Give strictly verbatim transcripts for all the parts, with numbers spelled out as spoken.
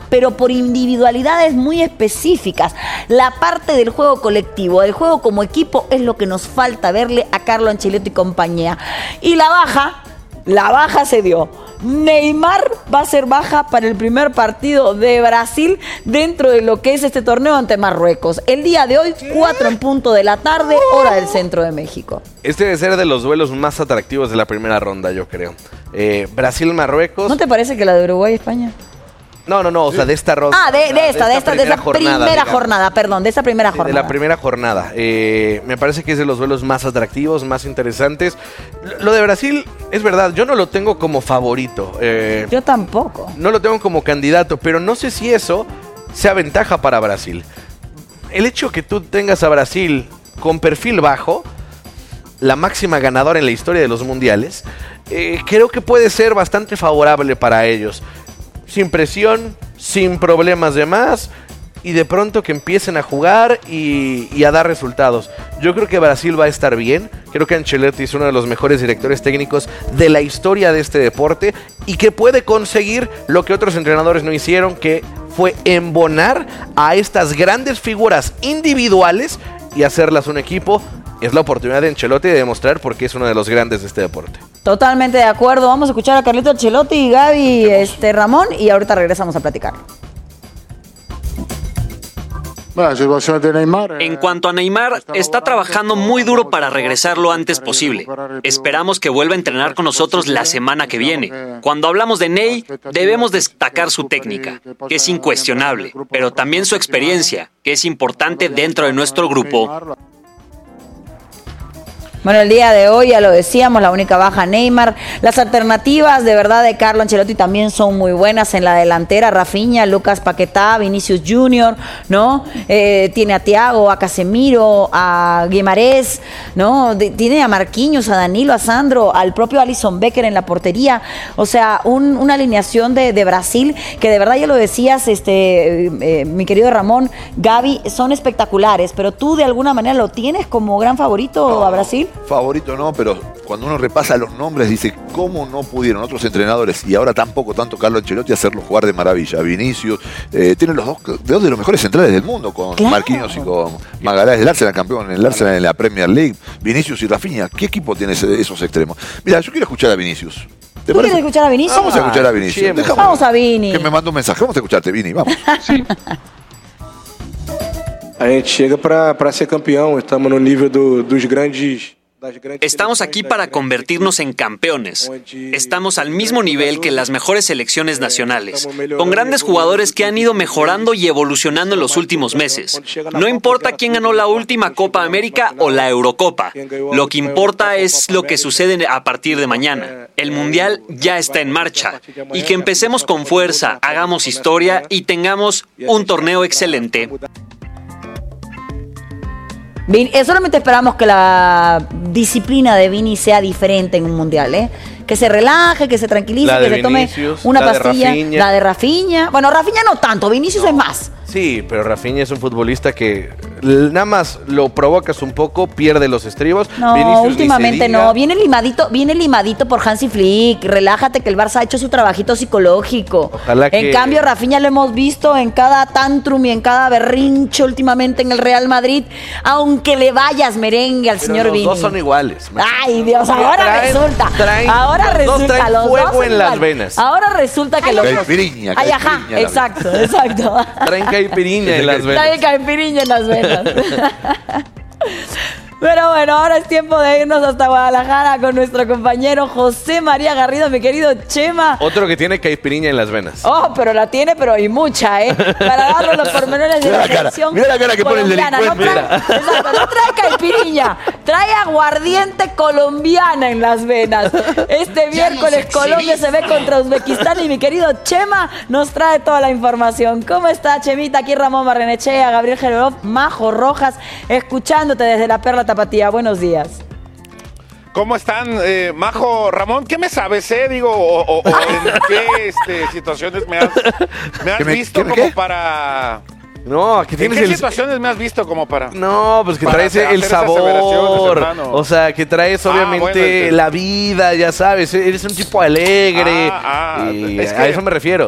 pero por individualidades muy específicas. La parte del juego colectivo, del juego como equipo, es lo que nos falta verle a Carlo Ancelotti y compañía. Y la baja, la baja se dio. Neymar va a ser baja para el primer partido de Brasil dentro de lo que es este torneo ante Marruecos. El día de hoy, cuatro en punto de la tarde, hora del centro de México. Este debe ser de los duelos más atractivos de la primera ronda, yo creo. Eh, Brasil-Marruecos. ¿No te parece que la de Uruguay-España? No, no, no, o sea, de esta ronda. Ah, de, de esta, de esta, de esta jornada, primera jornada, perdón, de esta primera jornada. De la primera jornada. Eh, me parece que es de los duelos más atractivos, más interesantes. Lo de Brasil, es verdad, yo no lo tengo como favorito. Eh, yo tampoco. No lo tengo como candidato, pero no sé si eso sea ventaja para Brasil. El hecho que tú tengas a Brasil con perfil bajo, la máxima ganadora en la historia de los mundiales, eh, creo que puede ser bastante favorable para ellos. Sin presión, sin problemas de más, y de pronto que empiecen a jugar y, y a dar resultados. Yo creo que Brasil va a estar bien. Creo que Ancelotti es uno de los mejores directores técnicos de la historia de este deporte y que puede conseguir lo que otros entrenadores no hicieron, que fue embonar a estas grandes figuras individuales y hacerlas un equipo. Es la oportunidad de Ancelotti de demostrar por qué es uno de los grandes de este deporte. Totalmente de acuerdo. Vamos a escuchar a Carlito Ancelotti y Gaby este, Ramón y ahorita regresamos a platicar. En cuanto a Neymar, está trabajando muy duro para regresar lo antes posible. Esperamos que vuelva a entrenar con nosotros la semana que viene. Cuando hablamos de Ney, debemos destacar su técnica, que es incuestionable, pero también su experiencia, que es importante dentro de nuestro grupo. Bueno, el día de hoy, ya lo decíamos, la única baja Neymar. Las alternativas de verdad de Carlo Ancelotti también son muy buenas en la delantera. Rafinha, Lucas Paquetá, Vinicius Junior, ¿no? Eh, tiene a Thiago, a Casemiro, a Guimarães, ¿no? De, tiene a Marquinhos, a Danilo, a Sandro, al propio Alisson Becker en la portería. O sea, un, una alineación de, de Brasil que de verdad, ya lo decías, este, eh, mi querido Ramón, Gaby, son espectaculares. Pero tú de alguna manera lo tienes como gran favorito no. a Brasil. Favorito no, pero cuando uno repasa los nombres dice cómo no pudieron otros entrenadores y ahora tampoco tanto Carlo Ancelotti hacerlo jugar de maravilla. Vinicius, eh, tienen los dos, dos de los mejores centrales del mundo con claro. Marquinhos y con Magalhães, el Arsenal campeón, el Arsenal en la Premier League, Vinicius y Rafinha. ¿Qué equipo tiene ese, esos extremos? Mira, yo quiero escuchar a Vinicius. ¿Tú quieres escuchar a Vinicius? Vamos a escuchar a Vinicius. Dejamos, vamos a Vini. Que me mandó un mensaje. Vamos a escucharte, Vini. Vamos. Sí. A gente chega para ser campeão, estamos no nível do, dos grandes. Estamos aquí para convertirnos en campeones. Estamos al mismo nivel que las mejores selecciones nacionales, con grandes jugadores que han ido mejorando y evolucionando en los últimos meses. No importa quién ganó la última Copa América o la Eurocopa. Lo que importa es lo que sucede a partir de mañana. El Mundial ya está en marcha. Y que empecemos con fuerza, hagamos historia y tengamos un torneo excelente. Vini, solamente esperamos que la disciplina de Vini sea diferente en un mundial, ¿eh? Que se relaje, que se tranquilice, que se tome una pastilla. La de Rafinha. Bueno, Rafinha no tanto, Vinicius no. es más. Sí, pero Rafinha es un futbolista que nada más lo provocas un poco, pierde los estribos. No, Vinicius últimamente no. Viene limadito, viene limadito por Hansi Flick. Relájate que el Barça ha hecho su trabajito psicológico. Ojalá que... En cambio, Rafinha lo hemos visto en cada tantrum y en cada berrinche últimamente en el Real Madrid. Aunque le vayas merengue al pero señor los Vini. Los dos son iguales. Ay, Dios, ahora traen, resulta. Traen, ahora los resulta. Dos traen los fuego dos en las venas. Ahora resulta que Ay, los dos. Caipirinha, Ay, ajá, exacto, exacto. Traen caipiriña en las venas. Traen caipiriña en las venas. Pero bueno, ahora es tiempo de irnos hasta Guadalajara con nuestro compañero José María Garrido, mi querido Chema. Otro que tiene caipiriña en las venas. Oh, pero la tiene, pero y mucha, ¿eh? Para darle los pormenores de la selección. Mira la cara que pone el delincuente. No trae, exacto, no trae caipiriña, trae aguardiente colombiana en las venas. Este miércoles Colombia se ve contra Uzbekistán y mi querido Chema nos trae toda la información. ¿Cómo está, Chemita? Aquí Ramón Barrenechea, Gabriel Gerolov, Majo Rojas, escuchándote desde la Perla Tapatía. Buenos días. ¿Cómo están, eh, Majo, Ramón? ¿Qué me sabes, eh? Digo, o, o, o en qué este, situaciones me has, me has me, visto como qué? para... No, que ¿En tienes qué el... situaciones me has visto como para...? No, pues que para traes el sabor. O sea, que traes obviamente ah, bueno, la vida, ya sabes. Eres un tipo alegre. Ah, ah, y es que... a eso me refiero.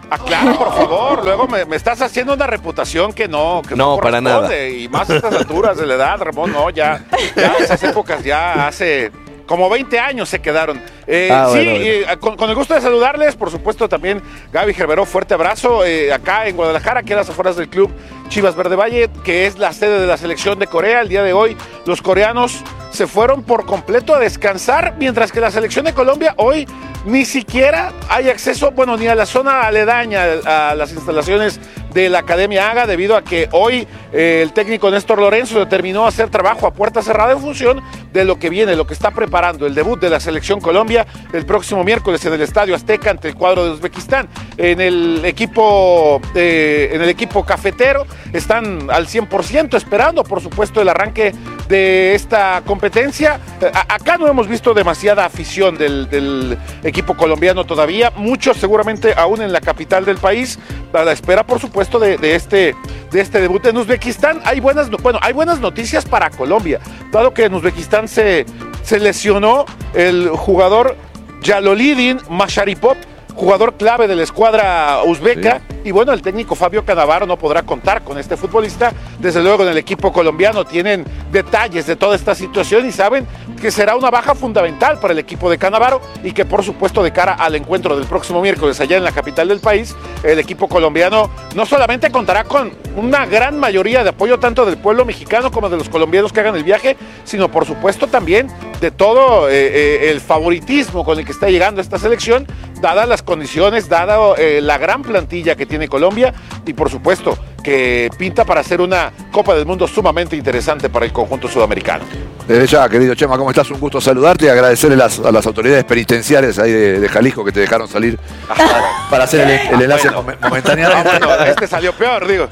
Ah, claro, por favor. Luego me, me estás haciendo una reputación que no, que no, No, para nada. Y más a estas alturas de la edad, Ramón, no, ya, ya esas épocas ya hace como veinte años se quedaron. Eh, Ah, sí, bueno, bueno. eh, con, con el gusto de saludarles, por supuesto también Gaby Gerberó, fuerte abrazo eh, acá en Guadalajara, aquí a las afueras del club Chivas Verde Valle, que es la sede de la selección de Corea. El día de hoy los coreanos se fueron por completo a descansar, mientras que la selección de Colombia hoy ni siquiera hay acceso, bueno, ni a la zona aledaña a las instalaciones de la Academia Haga, debido a que hoy eh, el técnico Néstor Lorenzo determinó hacer trabajo a puerta cerrada en función de lo que viene, lo que está preparando el debut de la selección Colombia el próximo miércoles en el Estadio Azteca ante el cuadro de Uzbekistán. En el equipo, eh, en el equipo cafetero están al cien por ciento esperando, por supuesto, el arranque de esta competencia. A acá no hemos visto demasiada afición del, del equipo colombiano todavía, muchos seguramente aún en la capital del país, a la espera, por supuesto, de, de, este, de este debut en Uzbekistán. Hay buenas, bueno, hay buenas noticias para Colombia, dado que en Uzbekistán se, se lesionó el jugador Jalolidin Masharipov, jugador clave de la escuadra uzbeca, sí. Y bueno, el técnico Fabio Cannavaro no podrá contar con este futbolista. Desde luego en el equipo colombiano tienen detalles de toda esta situación y saben que será una baja fundamental para el equipo de Cannavaro, y que por supuesto de cara al encuentro del próximo miércoles allá en la capital del país, el equipo colombiano no solamente contará con una gran mayoría de apoyo tanto del pueblo mexicano como de los colombianos que hagan el viaje, sino por supuesto también de todo eh, eh, el favoritismo con el que está llegando esta selección, dadas las condiciones, dada eh, la gran plantilla que tiene Colombia, y por supuesto que pinta para hacer una Copa del Mundo sumamente interesante para el conjunto sudamericano. Desde ya, querido Chema, ¿cómo estás? Un gusto saludarte y agradecerle las, a las autoridades penitenciariales ahí de, de Jalisco que te dejaron salir para, para hacer el, el enlace bueno. momentáneo. Ah, bueno, este salió peor, digo.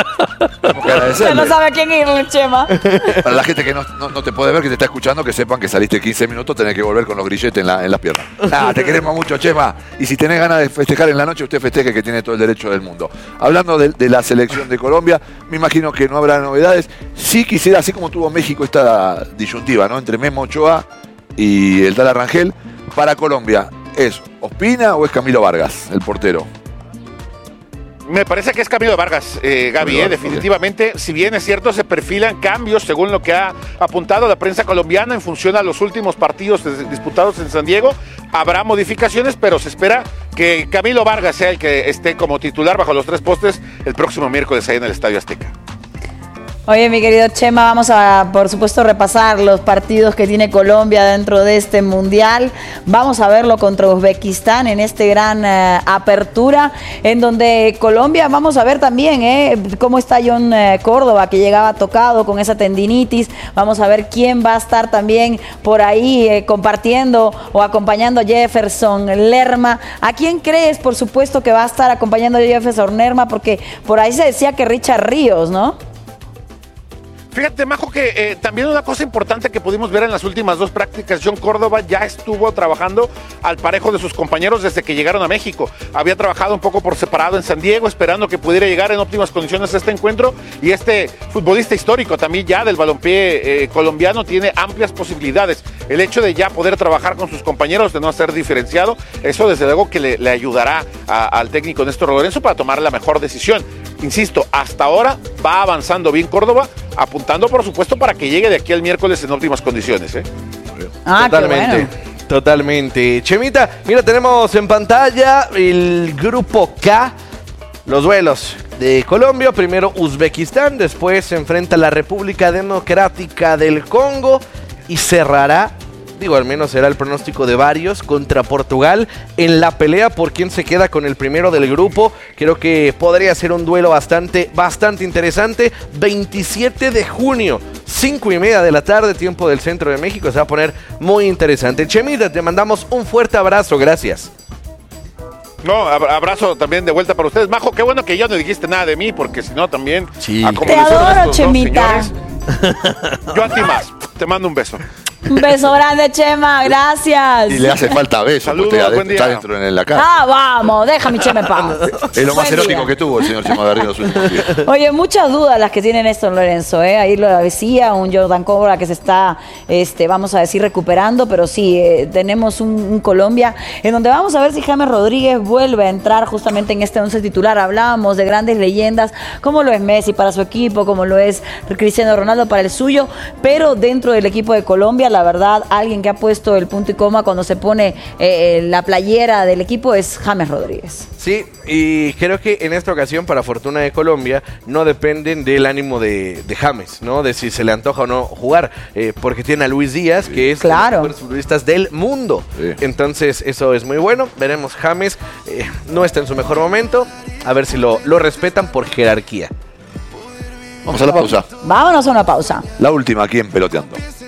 Usted no sabe a quién ir, Chema. Para la gente que no, no, no te puede ver, que te está escuchando, que sepan que saliste quince minutos, tenés que volver con los grilletes en, la, en las piernas. Nah, te queremos mucho, Chema. Y si tenés ganas de festejar en la noche, usted festeje, que tiene todo el derecho del mundo. Hablando de, de la selección de Colombia, me imagino que no habrá novedades. Sí quisiera, así como tuvo México esta disyuntiva, ¿no?, entre Memo Ochoa y el tal Rangel, para Colombia, ¿es Ospina o es Camilo Vargas, el portero? Me parece que es Camilo Vargas, eh, Gaby, eh, definitivamente. Si bien es cierto, se perfilan cambios según lo que ha apuntado la prensa colombiana en función a los últimos partidos disputados en San Diego. Habrá modificaciones, pero se espera que Camilo Vargas sea el que esté como titular bajo los tres postes el próximo miércoles ahí en el Estadio Azteca. Oye, mi querido Chema, vamos a, por supuesto, repasar los partidos que tiene Colombia dentro de este Mundial. Vamos a verlo contra Uzbekistán en este gran eh, apertura, en donde Colombia, vamos a ver también eh, cómo está John eh, Córdoba, que llegaba tocado con esa tendinitis. Vamos a ver quién va a estar también por ahí eh, compartiendo o acompañando a Jefferson Lerma. ¿A quién crees, por supuesto, que va a estar acompañando a Jefferson Lerma? Porque por ahí se decía que Richard Ríos, ¿no? Fíjate, Majo, que eh, también una cosa importante que pudimos ver en las últimas dos prácticas, John Córdoba ya estuvo trabajando al parejo de sus compañeros desde que llegaron a México. Había trabajado un poco por separado en San Diego, esperando que pudiera llegar en óptimas condiciones a este encuentro, y este futbolista histórico también ya del balompié eh, colombiano tiene amplias posibilidades. El hecho de ya poder trabajar con sus compañeros, de no ser diferenciado, eso desde luego que le, le ayudará a, al técnico Néstor Lorenzo para tomar la mejor decisión. Insisto, hasta ahora va avanzando bien Córdoba, apuntando por supuesto para que llegue de aquí al miércoles en óptimas condiciones, ¿eh? Ah, totalmente, qué bueno. Totalmente. Chemita, mira, tenemos en pantalla el grupo K, los duelos de Colombia. Primero Uzbekistán, después se enfrenta a la República Democrática del Congo y cerrará, digo, al menos será el pronóstico de varios, contra Portugal en la pelea por quién se queda con el primero del grupo. Creo que podría ser un duelo bastante, bastante interesante. veintisiete de junio, cinco y media de la tarde, tiempo del centro de México. Se va a poner muy interesante. Chemita, te mandamos un fuerte abrazo. Gracias. No, abrazo también de vuelta para ustedes. Majo, qué bueno que ya no dijiste nada de mí, porque si no también... Sí. a como Te lo hicieron adoro, estos dos Chemita. señores, yo a ti más. Te mando un beso. Un beso grande, Chema, gracias. Y le hace falta beso, Saludos, porque usted buen día. está dentro en la casa. Ah, vamos, deja mi Chema en paz. Es lo más Buen erótico día. que tuvo el señor Chema Garrido en los últimos días. Oye, muchas dudas las que tiene Néstor Lorenzo, ¿eh? Ahí lo decía, un Jordan Cobra que se está, este, vamos a decir, recuperando, pero sí, eh, tenemos un, un Colombia en donde vamos a ver si James Rodríguez vuelve a entrar justamente en este once titular. Hablábamos de grandes leyendas, como lo es Messi para su equipo, como lo es Cristiano Ronaldo para el suyo, pero dentro del equipo de Colombia, la verdad, alguien que ha puesto el punto y coma cuando se pone eh, la playera del equipo es James Rodríguez. Sí, y creo que en esta ocasión, para fortuna de Colombia, no dependen del ánimo de, de James, ¿no? De si se le antoja o no jugar, eh, porque tiene a Luis Díaz, que es Claro. uno de los mejores futbolistas del mundo. Sí. Entonces, eso es muy bueno. Veremos, James eh, no está en su mejor momento, a ver si lo, lo respetan por jerarquía. Vamos a la pausa. Vámonos a una pausa. La última aquí en Peloteando.